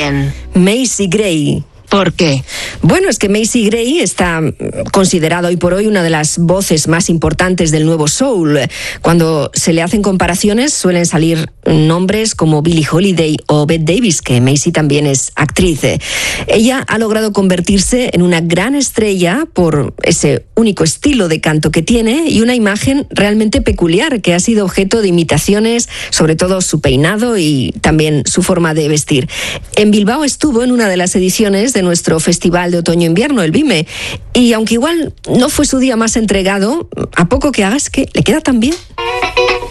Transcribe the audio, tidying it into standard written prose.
¿Quién? Macy Gray. ¿Por qué? Bueno, es que Macy Gray está considerada hoy por hoy una de las voces más importantes del nuevo soul. Cuando se le hacen comparaciones suelen salir nombres como Billie Holiday o Bette Davis, que Macy también es actriz. Ella ha logrado convertirse en una gran estrella por ese único estilo de canto que tiene y una imagen realmente peculiar que ha sido objeto de imitaciones, sobre todo su peinado y también su forma de vestir. En Bilbao estuvo en una de las ediciones de nuestro festival de otoño-invierno, el BIME, y aunque igual no fue su día más entregado, a poco que hagas que le queda tan bien.